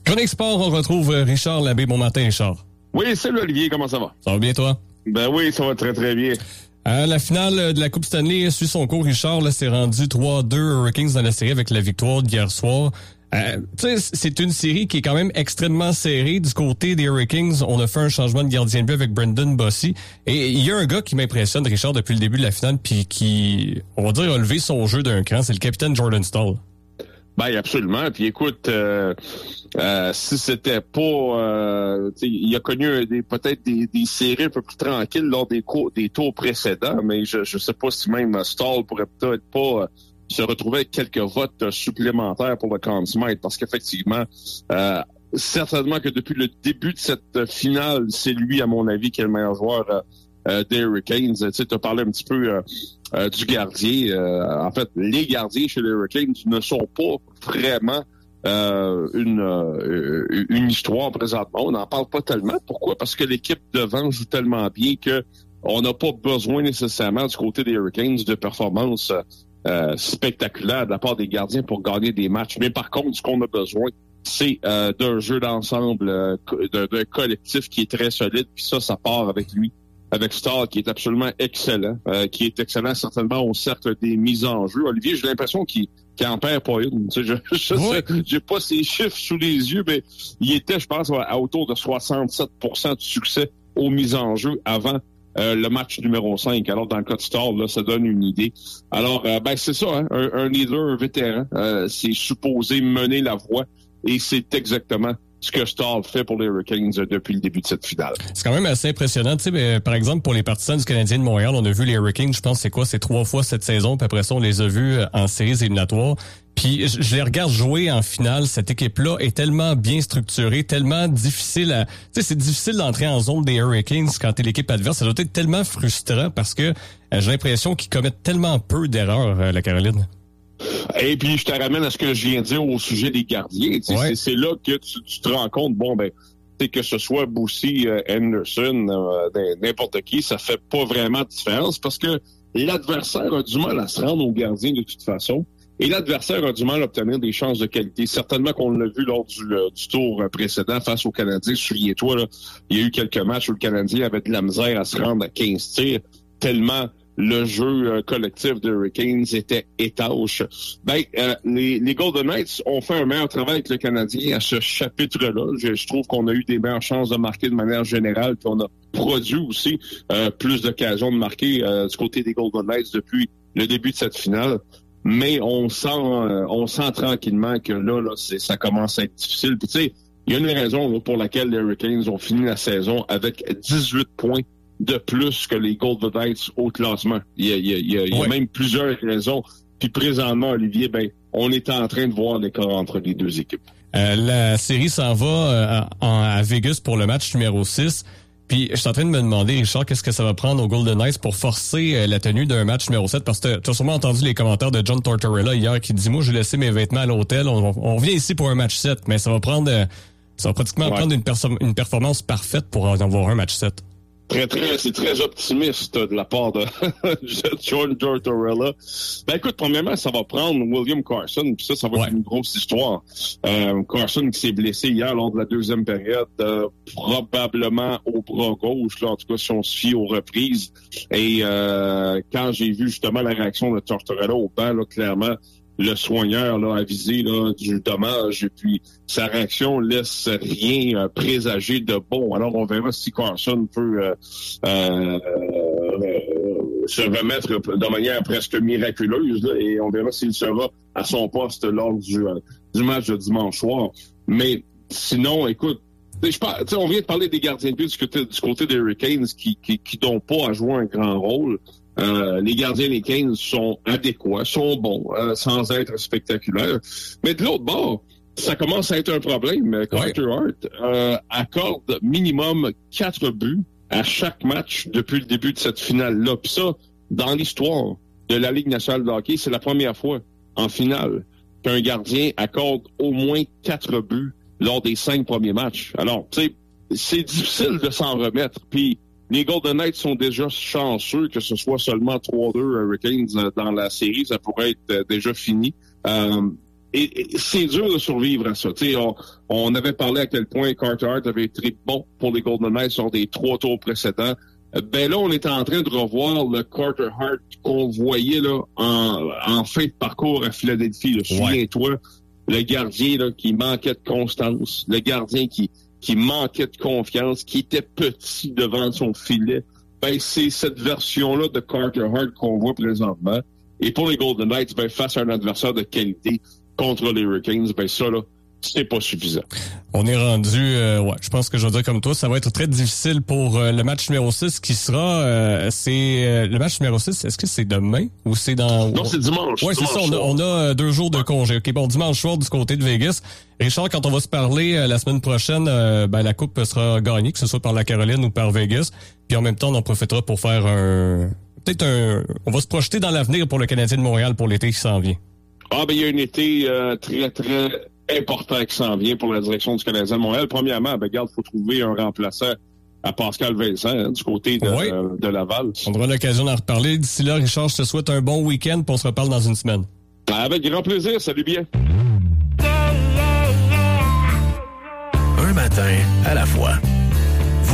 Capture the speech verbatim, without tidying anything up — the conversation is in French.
Chronique Sport, on retrouve Richard Labbé. Bon matin, Richard. Oui, salut Olivier, comment ça va? Ça va bien, toi? Ben oui, ça va très très bien. Euh, la finale de la Coupe Stanley suit son cours, Richard. Là, c'est rendu trois deux Hurricanes dans la série avec la victoire d'hier soir. Euh, tu sais, c'est une série qui est quand même extrêmement serrée. Du côté des Hurricanes, on a fait un changement de gardien de but avec Brendan Bossy. Et il y a un gars qui m'impressionne, Richard, depuis le début de la finale, puis qui, on va dire, a levé son jeu d'un cran. C'est le capitaine Jordan Staal. Ben absolument. Puis écoute, euh, euh, si c'était pas, euh, il a connu des, peut-être des, des séries un peu plus tranquilles lors des, cours, des tours précédents, mais je je sais pas si même Staal pourrait peut-être pas euh, se retrouver avec quelques votes supplémentaires pour le Conn Smythe, parce qu'effectivement, euh, certainement que depuis le début de cette finale, c'est lui, à mon avis, qui est le meilleur joueur euh, euh, des Hurricanes. Tu sais, tu as parlé un petit peu euh, euh, du gardien. Euh, en fait, les gardiens chez les Hurricanes ne sont pas vraiment euh, une, euh, une histoire présentement. On n'en parle pas tellement. Pourquoi? Parce que l'équipe devant joue tellement bien que on n'a pas besoin nécessairement du côté des Hurricanes de performances euh, spectaculaires de la part des gardiens pour gagner des matchs. Mais par contre, ce qu'on a besoin, c'est euh, d'un jeu d'ensemble, euh, d'un, d'un collectif qui est très solide. Puis ça, ça part avec lui, avec Staal, qui est absolument excellent, euh, qui est excellent certainement au cercle des mises en jeu. Olivier, j'ai l'impression qu'il qui en perd pas une. Tu sais, je, je oui. sais, j'ai pas ses chiffres sous les yeux, mais il était, je pense, à autour de soixante-sept pour cent de succès aux mises en jeu avant euh, le match numéro cinq. Alors, dans le cas de Staal, là, ça donne une idée. Alors, euh, ben c'est ça, hein, un, un leader, un vétéran, euh, c'est supposé mener la voie, et c'est exactement ce que Staal fait pour les Hurricanes depuis le début de cette finale. C'est quand même assez impressionnant. Tu sais, mais, par exemple, pour les partisans du Canadien de Montréal, on a vu les Hurricanes, je pense, c'est quoi, c'est trois fois cette saison, puis après ça, on les a vus en séries éliminatoires. Puis je, je les regarde jouer en finale. Cette équipe-là est tellement bien structurée, tellement difficile à... Tu sais, c'est difficile d'entrer en zone des Hurricanes quand t'es l'équipe adverse. Ça doit être tellement frustrant parce que euh, j'ai l'impression qu'ils commettent tellement peu d'erreurs, euh, la Caroline. Et puis, je te ramène à ce que je viens de dire au sujet des gardiens. Ouais. C'est, c'est là que tu, tu te rends compte, bon, ben, que ce soit Bossy, euh, Anderson, euh, n'importe qui, ça fait pas vraiment de différence parce que l'adversaire a du mal à se rendre aux gardiens de toute façon. Et l'adversaire a du mal à obtenir des chances de qualité. Certainement qu'on l'a vu lors du, euh, du tour précédent face aux Canadiens. Souviens-toi, là, il y a eu quelques matchs où le Canadien avait de la misère à se rendre à quinze tirs, tellement le jeu euh, collectif des Hurricanes était étanche. Ben, euh, les, les Golden Knights ont fait un meilleur travail avec le Canadien à ce chapitre-là. Je, je trouve qu'on a eu des meilleures chances de marquer de manière générale, puis on a produit aussi euh, plus d'occasions de marquer euh, du côté des Golden Knights depuis le début de cette finale. Mais on sent, euh, on sent tranquillement que là, là c'est, ça commence à être difficile. Puis tu sais, il y a une raison là, pour laquelle les Hurricanes ont fini la saison avec dix-huit points de plus que les Golden Knights au classement. Il y a, il y a, il y a, il y a ouais. même plusieurs raisons. Puis présentement, Olivier, ben, on est en train de voir l'écart entre les deux équipes. Euh, la série s'en va euh, en, à Vegas pour le match numéro six. Puis je suis en train de me demander, Richard, qu'est-ce que ça va prendre aux Golden Knights pour forcer euh, la tenue d'un match numéro sept? Parce que tu as sûrement entendu les commentaires de John Tortorella hier qui dit « Moi, j'ai laissé mes vêtements à l'hôtel. On, on revient ici pour un match sept. » Mais ça va prendre, euh, ça va pratiquement ouais. prendre une, perso- une performance parfaite pour en avoir un match sept. Très, très, c'est très optimiste de la part de John Tortorella. Ben écoute, premièrement, ça va prendre William Karlsson, puis ça, ça va ouais. être une grosse histoire. Euh, Karlsson qui s'est blessé hier lors de la deuxième période, euh, probablement au bras gauche, là, en tout cas si on se fie aux reprises. Et euh, quand j'ai vu justement la réaction de Tortorella au banc, là, clairement, le soigneur là, avisé là, du dommage, et puis sa réaction laisse rien euh, présager de bon. Alors, on verra si Karlsson peut euh, euh, euh, se remettre de manière presque miraculeuse, là, et on verra s'il sera à son poste lors du, euh, du match de dimanche soir. Mais sinon, écoute, je parle, on vient de parler des gardiens de but du côté, du côté des Hurricanes qui, qui, qui n'ont pas à jouer un grand rôle. Euh, les gardiens des Canes sont adéquats, sont bons, euh, sans être spectaculaires. Mais de l'autre bord, ça commence à être un problème. Carter ouais. Hart euh, accorde minimum quatre buts à chaque match depuis le début de cette finale-là. Puis ça, dans l'histoire de la Ligue nationale de hockey, c'est la première fois en finale qu'un gardien accorde au moins quatre buts lors des cinq premiers matchs. Alors, tu sais, c'est difficile de s'en remettre. Puis les Golden Knights sont déjà chanceux que ce soit seulement trois deux Hurricanes dans la série. Ça pourrait être déjà fini. Euh, et, et c'est dur de survivre à ça. Tu sais, on, on avait parlé à quel point Carter Hart avait été bon pour les Golden Knights sur des trois tours précédents. Ben là, on est en train de revoir le Carter Hart qu'on voyait là en, en fin de parcours à Philadelphie. Là. Souviens-toi, le gardien là, qui manquait de constance, le gardien qui, qui manquait de confiance, qui était petit devant son filet. Ben c'est cette version-là de Carter Hart qu'on voit présentement. Et pour les Golden Knights, ben face à un adversaire de qualité contre les Hurricanes, ben ça là, c'est pas suffisant. On est rendu, euh, ouais, je pense que je vais dire comme toi, ça va être très difficile pour euh, le match numéro six qui sera, euh, c'est euh, le match numéro six, est-ce que c'est demain ou c'est dans... Non, c'est dimanche. Ouais, c'est ça, on a, on a euh, deux jours de congé. OK, bon, dimanche soir du côté de Vegas. Richard, quand on va se parler euh, la semaine prochaine, euh, ben la coupe sera gagnée, que ce soit par la Caroline ou par Vegas. Puis en même temps, on en profitera pour faire un... Peut-être un... On va se projeter dans l'avenir pour le Canadien de Montréal pour l'été qui s'en vient. Ah, ben il y a un été euh, très, très... important qui s'en vient pour la direction du Canadien de Montréal. Premièrement, ben, regarde, il faut trouver un remplaçant à Pascal Vincent hein, du côté de, oui. euh, de Laval. On aura l'occasion d'en reparler. D'ici là, Richard, je te souhaite un bon week-end puis on se reparle dans une semaine. Avec grand plaisir. Salut bien. Un matin à la fois.